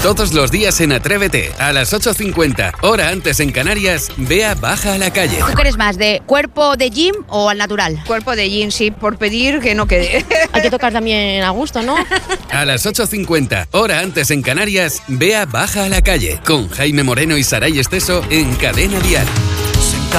Todos los días en Atrévete, a las 8:50, hora antes en Canarias, Bea baja a la calle. ¿Tú qué eres más, de cuerpo de gym o al natural? Cuerpo de gym, sí, por pedir que no quede. Hay que tocar también a gusto, ¿no? A las 8:50, hora antes en Canarias, Bea baja a la calle, con Jaime Moreno y Saray Esteso en Cadena Dial.